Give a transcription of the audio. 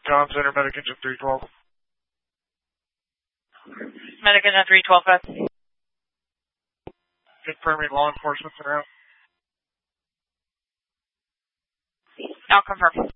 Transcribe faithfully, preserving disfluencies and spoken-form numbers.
Tom Center, Medic Engine three twelve. Medic Engine three twelve, guys. Confirming law enforcement are out. I'll confirm.